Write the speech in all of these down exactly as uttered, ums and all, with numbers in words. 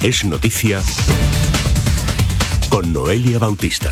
Es noticia con Noelia Bautista.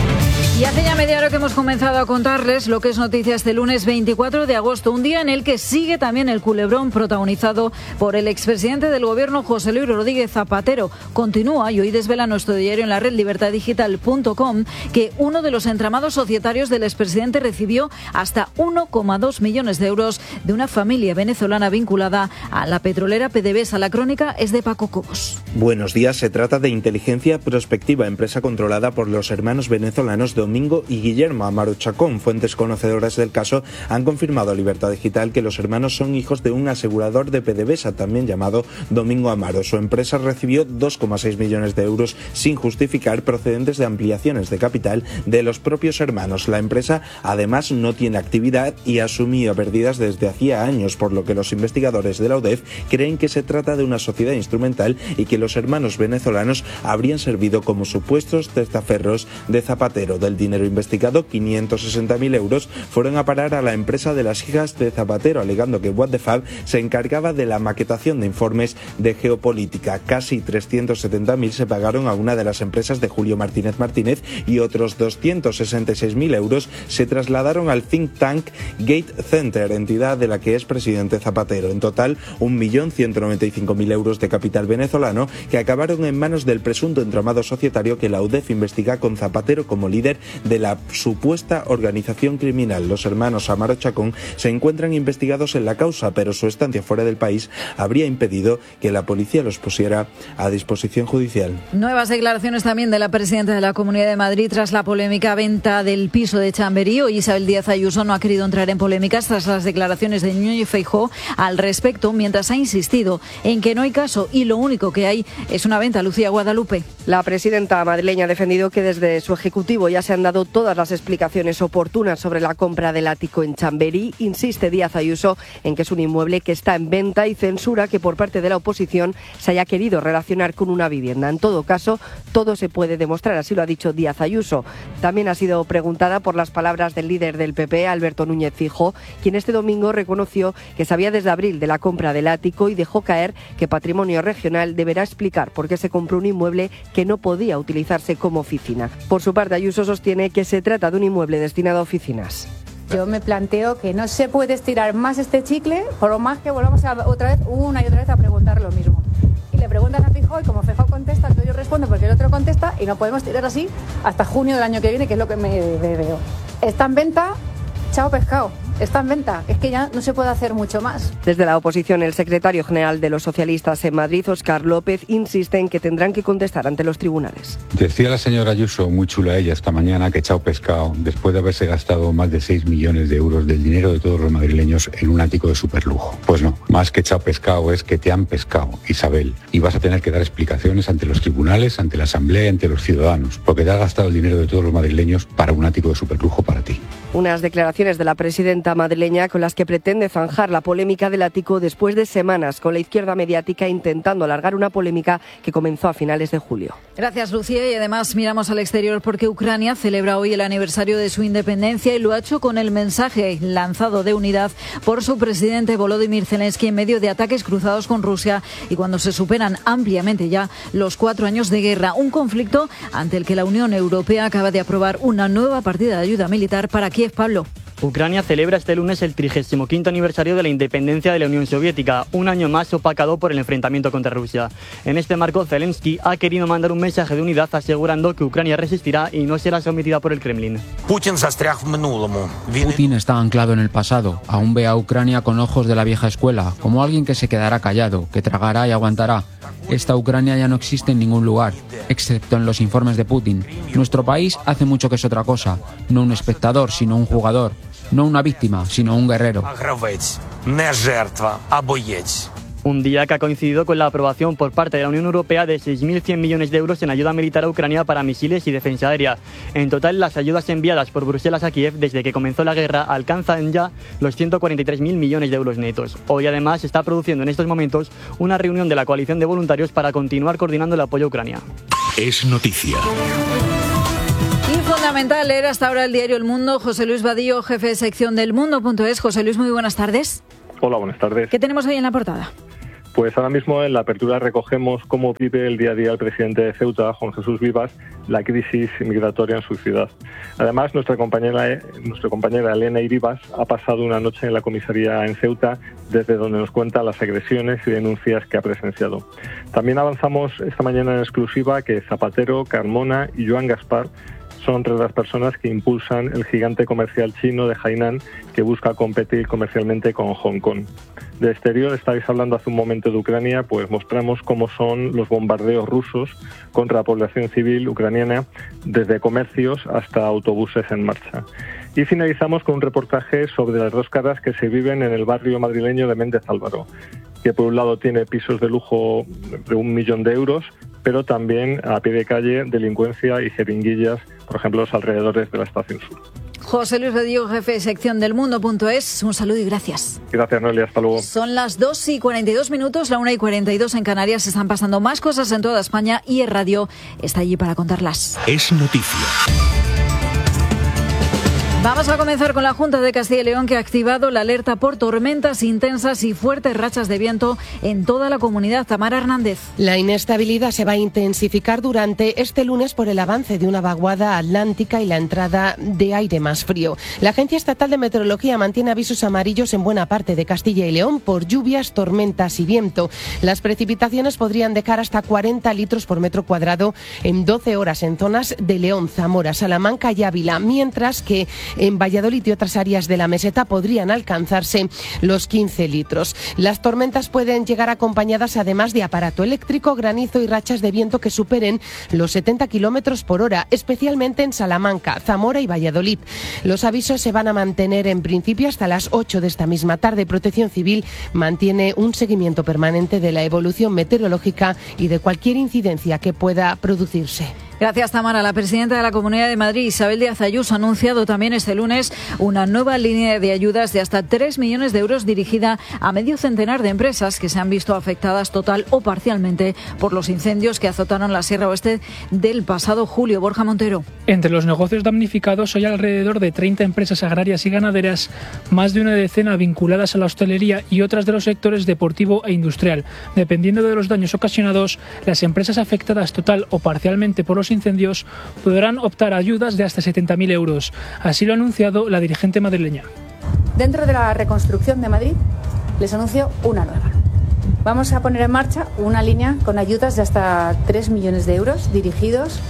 Y hace ya media hora que hemos comenzado a contarles lo que es noticia este lunes veinticuatro de agosto, un día en el que sigue también el culebrón protagonizado por el expresidente del gobierno José Luis Rodríguez Zapatero. Continúa, y hoy desvela nuestro diario en la red libertad digital punto com, que uno de los entramados societarios del expresidente recibió hasta uno coma dos millones de euros de una familia venezolana vinculada a la petrolera PDVSA. La crónica es de Paco Cobos. Buenos días, se trata de Inteligencia Prospectiva, empresa controlada por los hermanos venezolanos Domingo y Guillermo Amaro Chacón. Fuentes conocedoras del caso han confirmado a Libertad Digital que los hermanos son hijos de un asegurador de PDVSA, también llamado Domingo Amaro. Su empresa recibió dos coma seis millones de euros sin justificar, procedentes de ampliaciones de capital de los propios hermanos. La empresa además no tiene actividad y asumía pérdidas desde hacía años, por lo que los investigadores de la U D E F creen que se trata de una sociedad instrumental y que los hermanos venezolanos habrían servido como supuestos testaferros de Zapatero. Del dinero investigado, quinientos sesenta mil euros fueron a parar a la empresa de las hijas de Zapatero, alegando que What the Fab se encargaba de la maquetación de informes de geopolítica. Casi trescientos setenta mil se pagaron a una de las empresas de Julio Martínez Martínez y otros doscientos sesenta y seis mil euros se trasladaron al think tank Gate Center, entidad de la que es presidente Zapatero. En total, un millón ciento noventa y cinco mil euros de capital venezolano que acabaron en manos del presunto entramado societario que la U D E F investiga, con Zapatero como líder de la supuesta organización criminal. Los hermanos Amaro Chacón se encuentran investigados en la causa, pero su estancia fuera del país habría impedido que la policía los pusiera a disposición judicial. Nuevas declaraciones también de la presidenta de la Comunidad de Madrid tras la polémica venta del piso de Chamberí. Hoy Isabel Díaz Ayuso no ha querido entrar en polémicas tras las declaraciones de Núñez Feijóo al respecto, mientras ha insistido en que no hay caso y lo único que hay es una venta. Lucía Guadalupe. La presidenta madrileña ha defendido que desde su ejecutivo ya se han dado todas las explicaciones oportunas sobre la compra del ático en Chamberí. Insiste Díaz Ayuso en que es un inmueble que está en venta y censura que por parte de la oposición se haya querido relacionar con una vivienda. En todo caso, todo se puede demostrar, así lo ha dicho Díaz Ayuso. También ha sido preguntada por las palabras del líder del P P, Alberto Núñez Feijóo, quien este domingo reconoció que sabía desde abril de la compra del ático y dejó caer que Patrimonio Regional deberá explicar por qué se compró un inmueble que no podía utilizarse como oficina. Por su parte, Ayuso sostiene que se trata de un inmueble destinado a oficinas. Yo me planteo que no se puede estirar más este chicle, por lo más que volvamos a, otra vez, una y otra vez a preguntar lo mismo. Y le preguntan a Feijóo y como Feijóo contesta, entonces yo respondo porque el otro contesta y no podemos tirar así hasta junio del año que viene, que es lo que me veo. Está en venta, chao pescado. Está en venta, es que ya no se puede hacer mucho más. Desde la oposición, el secretario general de los socialistas en Madrid, Óscar López, insiste en que tendrán que contestar ante los tribunales. Decía la señora Ayuso, muy chula ella esta mañana, que chao pescado, después de haberse gastado más de seis millones de euros del dinero de todos los madrileños en un ático de superlujo. Pues no, más que chao pescado es que te han pescado, Isabel, y vas a tener que dar explicaciones ante los tribunales, ante la Asamblea y ante los ciudadanos, porque te has gastado el dinero de todos los madrileños para un ático de superlujo para ti. Unas declaraciones de la presidenta madrileña con las que pretende zanjar la polémica del ático después de semanas con la izquierda mediática intentando alargar una polémica que comenzó a finales de julio. Gracias, Lucía. Y además miramos al exterior porque Ucrania celebra hoy el aniversario de su independencia y lo ha hecho con el mensaje lanzado de unidad por su presidente Volodymyr Zelensky en medio de ataques cruzados con Rusia y cuando se superan ampliamente ya los cuatro años de guerra. Un conflicto ante el que la Unión Europea acaba de aprobar una nueva partida de ayuda militar para Kiev. Pablo. Ucrania celebra este lunes el trigésimo quinto aniversario de la independencia de la Unión Soviética, un año más opacado por el enfrentamiento contra Rusia. En este marco, Zelensky ha querido mandar un mensaje de unidad asegurando que Ucrania resistirá y no será sometida por el Kremlin. Putin está anclado en el pasado, aún ve a Ucrania con ojos de la vieja escuela, como alguien que se quedará callado, que tragará y aguantará. Esta Ucrania ya no existe en ningún lugar, excepto en los informes de Putin. Nuestro país hace mucho que es otra cosa, no un espectador, sino un jugador. No una víctima, sino un guerrero. Un día que ha coincidido con la aprobación por parte de la Unión Europea de seis mil cien millones de euros en ayuda militar a Ucrania para misiles y defensa aérea. En total, las ayudas enviadas por Bruselas a Kiev desde que comenzó la guerra alcanzan ya los ciento cuarenta y tres mil millones de euros netos. Hoy, además, se está produciendo en estos momentos una reunión de la coalición de voluntarios para continuar coordinando el apoyo a Ucrania. Es noticia. Y fundamental leer hasta ahora el diario El Mundo. José Luis Vadillo, jefe de sección del Mundo punto es. José Luis, muy buenas tardes. Hola, buenas tardes. ¿Qué tenemos hoy en la portada? Pues ahora mismo en la apertura recogemos cómo vive el día a día el presidente de Ceuta, Juan Jesús Vivas, la crisis migratoria en su ciudad. Además, nuestra compañera, nuestra compañera Elena Iribas ha pasado una noche en la comisaría en Ceuta, desde donde nos cuenta las agresiones y denuncias que ha presenciado. También avanzamos esta mañana en exclusiva que Zapatero, Carmona y Joan Gaspar son entre las personas que impulsan el gigante comercial chino de Hainan, que busca competir comercialmente con Hong Kong. De exterior, estáis hablando hace un momento de Ucrania, pues mostramos cómo son los bombardeos rusos contra la población civil ucraniana, desde comercios hasta autobuses en marcha. Y finalizamos con un reportaje sobre las dos caras que se viven en el barrio madrileño de Méndez Álvaro, que por un lado tiene pisos de lujo de un millón de euros, pero también a pie de calle delincuencia y jeringuillas, por ejemplo, los alrededores de la Estación Sur. José Luis Redigo, jefe de sección del Mundo punto es, un saludo y gracias. Gracias, Noelia, hasta luego. Son las dos y cuarenta y dos minutos, la una y cuarenta y dos en Canarias. Están pasando más cosas en toda España y el radio está allí para contarlas. Es noticia. Vamos a comenzar con la Junta de Castilla y León, que ha activado la alerta por tormentas intensas y fuertes rachas de viento en toda la comunidad. Tamara Hernández. La inestabilidad se va a intensificar durante este lunes por el avance de una vaguada atlántica y la entrada de aire más frío. La Agencia Estatal de Meteorología mantiene avisos amarillos en buena parte de Castilla y León por lluvias, tormentas y viento. Las precipitaciones podrían dejar hasta cuarenta litros por metro cuadrado en doce horas en zonas de León, Zamora, Salamanca y Ávila, mientras que en Valladolid y otras áreas de la meseta podrían alcanzarse los quince litros. Las tormentas pueden llegar acompañadas además de aparato eléctrico, granizo y rachas de viento que superen los setenta kilómetros por hora, especialmente en Salamanca, Zamora y Valladolid. Los avisos se van a mantener en principio hasta las ocho de esta misma tarde. Protección Civil mantiene un seguimiento permanente de la evolución meteorológica y de cualquier incidencia que pueda producirse. Gracias, Tamara. La presidenta de la Comunidad de Madrid, Isabel Díaz Ayuso, ha anunciado también este lunes una nueva línea de ayudas de hasta tres millones de euros dirigida a medio centenar de empresas que se han visto afectadas total o parcialmente por los incendios que azotaron la Sierra Oeste del pasado julio. Borja Montero. Entre los negocios damnificados hay alrededor de treinta empresas agrarias y ganaderas, más de una decena vinculadas a la hostelería y otras de los sectores deportivo e industrial. Dependiendo de los daños ocasionados, las empresas afectadas total o parcialmente por los incendios podrán optar a ayudas de hasta setenta mil euros. Así lo ha anunciado la dirigente madrileña. Dentro de la reconstrucción de Madrid, les anuncio una nueva. Vamos a poner en marcha una línea con ayudas de hasta tres millones de euros dirigidos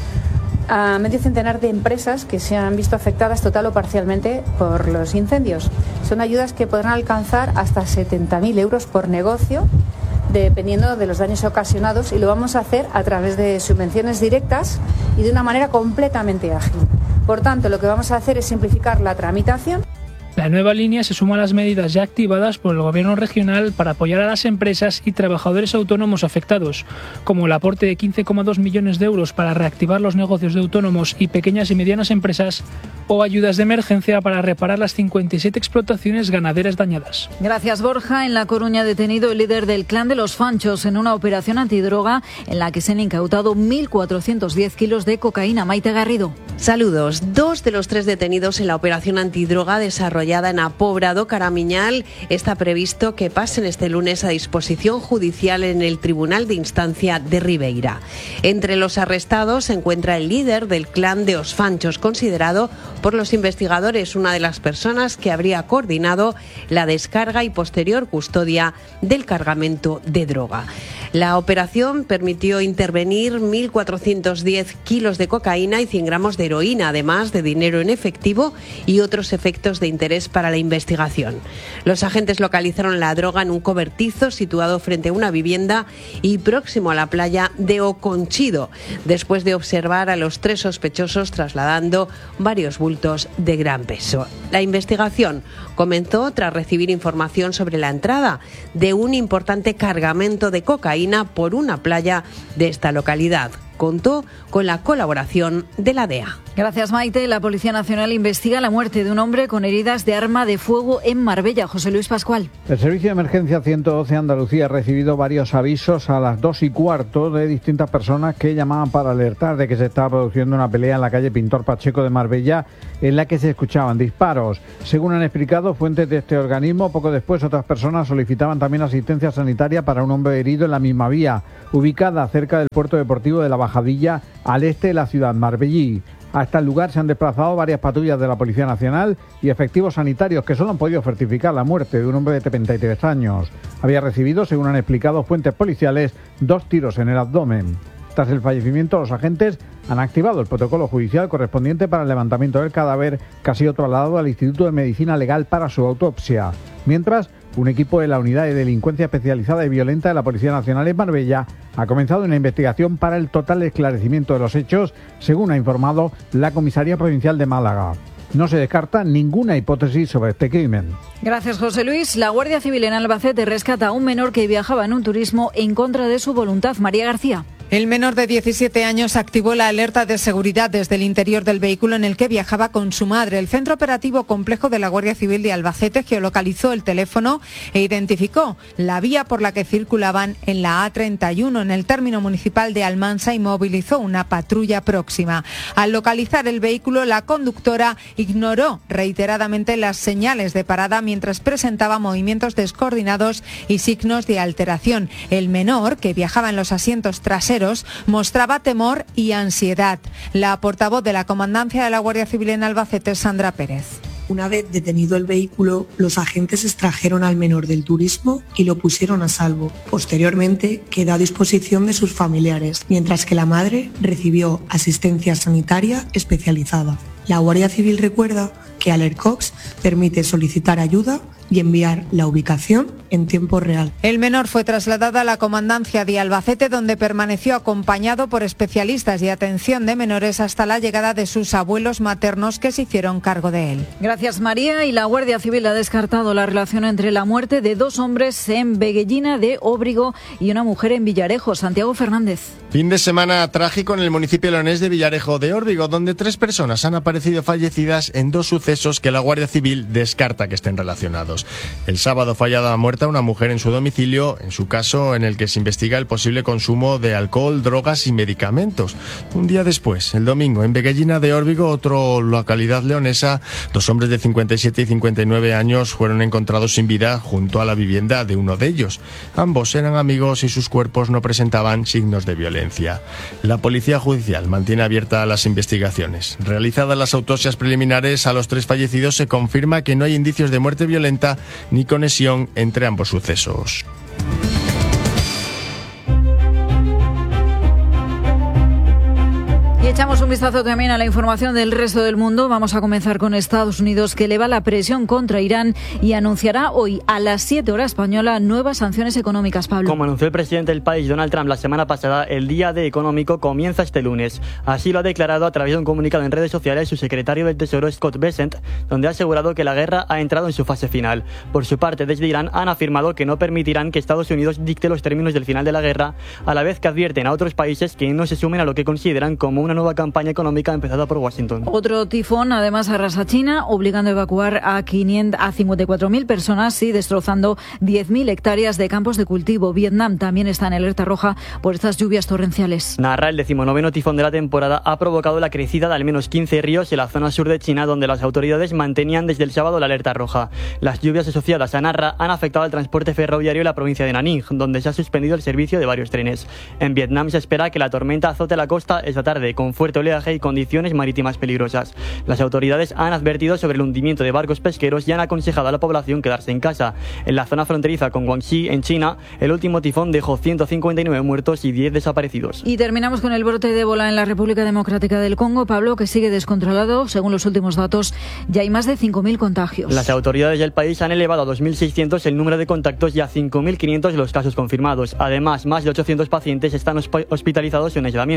a medio centenar de empresas que se han visto afectadas total o parcialmente por los incendios. Son ayudas que podrán alcanzar hasta setenta mil euros por negocio, dependiendo de los daños ocasionados, y lo vamos a hacer a través de subvenciones directas y de una manera completamente ágil. Por tanto, lo que vamos a hacer es simplificar la tramitación. La nueva línea se suma a las medidas ya activadas por el Gobierno regional para apoyar a las empresas y trabajadores autónomos afectados, como el aporte de quince coma dos millones de euros para reactivar los negocios de autónomos y pequeñas y medianas empresas, o ayudas de emergencia para reparar las cincuenta y siete explotaciones ganaderas dañadas. Gracias, Borja. En La Coruña ha detenido el líder del clan de los Fanchos en una operación antidroga en la que se han incautado mil cuatrocientos diez kilos de cocaína. Maite Garrido. Saludos. Dos de los tres detenidos en la operación antidroga desarrollada en Apobrado, Caramiñal, está previsto que pasen este lunes a disposición judicial en el Tribunal de Instancia de Ribeira. Entre los arrestados se encuentra el líder del clan de los Fanchos, considerado por los investigadores una de las personas que habría coordinado la descarga y posterior custodia del cargamento de droga. La operación permitió intervenir mil cuatrocientos diez kilos de cocaína y cien gramos de heroína, además de dinero en efectivo y otros efectos de interés para la investigación. Los agentes localizaron la droga en un cobertizo situado frente a una vivienda y próximo a la playa de Oconchido, después de observar a los tres sospechosos trasladando varios bultos de gran peso. La investigación comenzó tras recibir información sobre la entrada de un importante cargamento de cocaína por una playa de esta localidad. contó con la colaboración de la D E A. Gracias, Maite. La Policía Nacional investiga la muerte de un hombre con heridas de arma de fuego en Marbella. José Luis Pascual. El Servicio de Emergencia ciento doce Andalucía ha recibido varios avisos a las dos y cuarto de distintas personas que llamaban para alertar de que se estaba produciendo una pelea en la calle Pintor Pacheco de Marbella, en la que se escuchaban disparos. Según han explicado fuentes de este organismo, poco después otras personas solicitaban también asistencia sanitaria para un hombre herido en la misma vía, ubicada cerca del puerto deportivo de La Bajadilla, al este de la ciudad marbellí. Hasta el lugar se han desplazado varias patrullas de la Policía Nacional y efectivos sanitarios que solo han podido certificar la muerte de un hombre de treinta y tres años. Había recibido, según han explicado fuentes policiales, dos tiros en el abdomen. Tras el fallecimiento, los agentes han activado el protocolo judicial correspondiente para el levantamiento del cadáver, que ha sido trasladado al Instituto de Medicina Legal para su autopsia. Mientras, un equipo de la Unidad de Delincuencia Especializada y Violenta de la Policía Nacional en Marbella ha comenzado una investigación para el total esclarecimiento de los hechos, según ha informado la Comisaría Provincial de Málaga. No se descarta ninguna hipótesis sobre este crimen. Gracias, José Luis. La Guardia Civil en Albacete rescata a un menor que viajaba en un turismo en contra de su voluntad. María García. El menor de diecisiete años activó la alerta de seguridad desde el interior del vehículo en el que viajaba con su madre. El Centro Operativo Complejo de la Guardia Civil de Albacete geolocalizó el teléfono e identificó la vía por la que circulaban en la A treinta y uno en el término municipal de Almansa y movilizó una patrulla próxima. Al localizar el vehículo, la conductora ignoró reiteradamente las señales de parada mientras presentaba movimientos descoordinados y signos de alteración. El menor, que viajaba en los asientos traseros, mostraba temor y ansiedad. La portavoz de la Comandancia de la Guardia Civil en Albacete, Sandra Pérez. Una vez detenido el vehículo, los agentes extrajeron al menor del turismo y lo pusieron a salvo. Posteriormente, quedó a disposición de sus familiares, mientras que la madre recibió asistencia sanitaria especializada. La Guardia Civil recuerda que AlertCops permite solicitar ayuda y enviar la ubicación en tiempo real. El menor fue trasladado a la Comandancia de Albacete, donde permaneció acompañado por especialistas de atención de menores hasta la llegada de sus abuelos maternos, que se hicieron cargo de él. Gracias, María. Y la Guardia Civil ha descartado la relación entre la muerte de dos hombres en Veguellina de Óbrigo y una mujer en Villarejo. Santiago Fernández. Fin de semana trágico en el municipio leonés de Villarejo de Órbigo, donde tres personas han aparecido fallecidas en dos sucesos que la Guardia Civil descarta que estén relacionados. El sábado fue hallada muerta una mujer en su domicilio, en su caso en el que se investiga el posible consumo de alcohol, drogas y medicamentos. Un día después, el domingo, en Veguellina de Órbigo, otra localidad leonesa, dos hombres de cincuenta y siete y cincuenta y nueve años fueron encontrados sin vida junto a la vivienda de uno de ellos. Ambos eran amigos y sus cuerpos no presentaban signos de violencia. La Policía Judicial mantiene abiertas las investigaciones. Realizadas las autopsias preliminares a los tres fallecidos, se confirma que no hay indicios de muerte violenta ni conexión entre ambos sucesos. Echamos un vistazo también a la información del resto del mundo. Vamos a comenzar con Estados Unidos, que eleva la presión contra Irán y anunciará hoy a las siete horas española nuevas sanciones económicas. Pablo. Como anunció el presidente del país, Donald Trump, la semana pasada, el Día D económico comienza este lunes. Así lo ha declarado a través de un comunicado en redes sociales su secretario del Tesoro, Scott Bessent, donde ha asegurado que la guerra ha entrado en su fase final. Por su parte, desde Irán han afirmado que no permitirán que Estados Unidos dicte los términos del final de la guerra, a la vez que advierten a otros países que no se sumen a lo que consideran como una nueva campaña económica empezada por Washington. Otro tifón además arrasa China, obligando a evacuar a, quinientos, a cincuenta y cuatro mil personas y destrozando diez mil hectáreas de campos de cultivo. Vietnam también está en alerta roja por estas lluvias torrenciales. Narra, el decimonoveno tifón de la temporada, ha provocado la crecida de al menos quince ríos en la zona sur de China, donde las autoridades mantenían desde el sábado la alerta roja. Las lluvias asociadas a Narra han afectado al transporte ferroviario en la provincia de Nanning, donde se ha suspendido el servicio de varios trenes. En Vietnam se espera que la tormenta azote la costa esta tarde con fuerte oleaje y condiciones marítimas peligrosas. Las autoridades han advertido sobre el hundimiento de barcos pesqueros y han aconsejado a la población quedarse en casa. En la zona fronteriza con Guangxi, en China, el último tifón dejó ciento cincuenta y nueve muertos y diez desaparecidos. Y terminamos con el brote de ébola en la República Democrática del Congo, Pablo, que sigue descontrolado. Según los últimos datos, ya hay más de cinco mil contagios. Las autoridades del país han elevado a dos mil seiscientos el número de contactos y a cinco mil quinientos los casos confirmados. Además, más de ochocientos pacientes están hospitalizados en aislamiento.